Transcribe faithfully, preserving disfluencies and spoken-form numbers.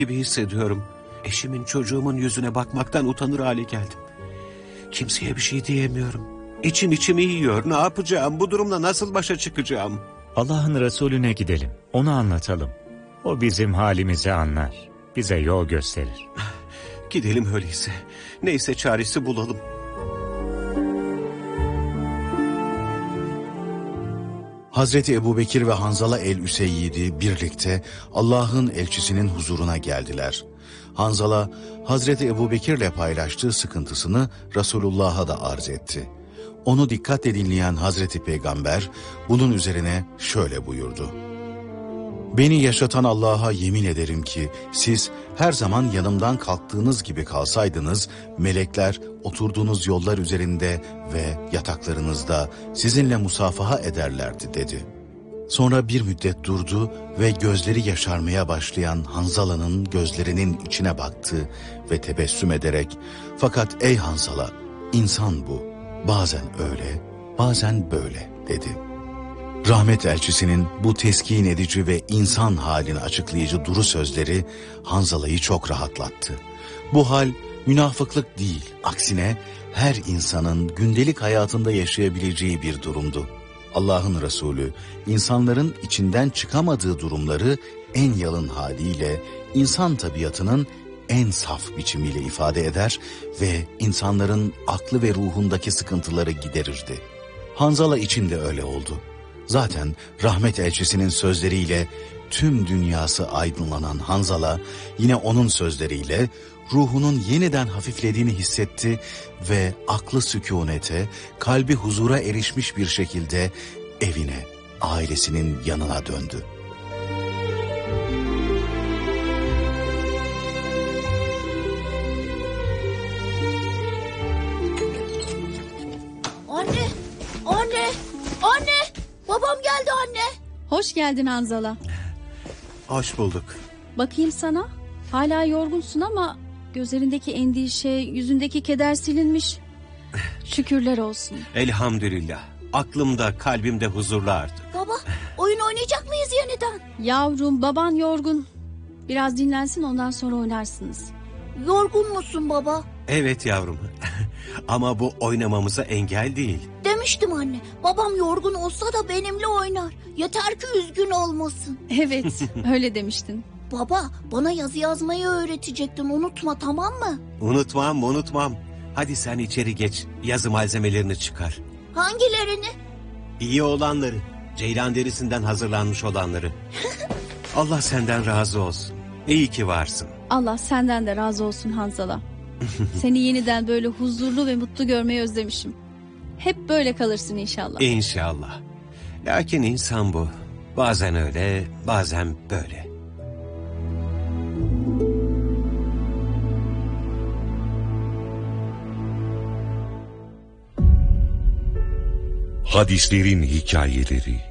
gibi hissediyorum. Eşimin, çocuğumun yüzüne bakmaktan utanır hale geldim. Kimseye bir şey diyemiyorum. İçim içimi yiyor. Ne yapacağım? Bu durumla nasıl başa çıkacağım? Allah'ın Resulüne gidelim. Onu anlatalım. O bizim halimizi anlar. Bize yol gösterir. Gidelim öyleyse. Neyse çaresi bulalım. Hazreti Ebubekir ve Hanzala el-Üseyyid'i birlikte Allah'ın elçisinin huzuruna geldiler. Hanzala, Hazreti Ebubekir'le paylaştığı sıkıntısını Resulullah'a da arz etti. Onu dikkatle dinleyen Hazreti Peygamber bunun üzerine şöyle buyurdu. Beni yaşatan Allah'a yemin ederim ki siz her zaman yanımdan kalktığınız gibi kalsaydınız, melekler oturduğunuz yollar üzerinde ve yataklarınızda sizinle musafaha ederlerdi dedi. Sonra bir müddet durdu ve gözleri yaşarmaya başlayan Hanzala'nın gözlerinin içine baktı ve tebessüm ederek, fakat ey Hanzala, insan bu, bazen öyle, bazen böyle dedi. Rahmet elçisinin bu teskin edici ve insan halini açıklayıcı duru sözleri Hanzala'yı çok rahatlattı. Bu hal münafıklık değil, aksine her insanın gündelik hayatında yaşayabileceği bir durumdu. Allah'ın Resulü insanların içinden çıkamadığı durumları en yalın haliyle, insan tabiatının en saf biçimiyle ifade eder ve insanların aklı ve ruhundaki sıkıntıları giderirdi. Hanzala için de öyle oldu. Zaten rahmet elçisinin sözleriyle tüm dünyası aydınlanan Hanzala yine onun sözleriyle ruhunun yeniden hafiflediğini hissetti ve aklı sükunete, kalbi huzura erişmiş bir şekilde evine, ailesinin yanına döndü. Anne, anne, anne, babam geldi anne. Hoş geldin Hanzala. Hoş bulduk. Bakayım sana. Hala yorgunsun ama gözlerindeki endişe, yüzündeki keder silinmiş. Şükürler olsun. Elhamdülillah. Aklımda, kalbimde huzurlu artık. Baba, oyun oynayacak mıyız yeniden? Yavrum, baban yorgun. Biraz dinlensin, ondan sonra oynarsınız. Yorgun musun baba? Evet yavrum. Ama bu oynamamıza engel değil. Demiştim anne, babam yorgun olsa da benimle oynar. Yeter ki üzgün olmasın. Evet, öyle demiştin. Baba, bana yazı yazmayı öğretecektin, unutma, tamam mı? Unutmam, unutmam. Hadi sen içeri geç. Yazı malzemelerini çıkar. Hangilerini? İyi olanları. Ceylan derisinden hazırlanmış olanları. Allah senden razı olsun. İyi ki varsın. Allah senden de razı olsun Hanzala. Seni yeniden böyle huzurlu ve mutlu görmeyi özlemişim. Hep böyle kalırsın inşallah. İnşallah. Lakin insan bu. Bazen öyle, bazen böyle. Hadislerin hikayeleri.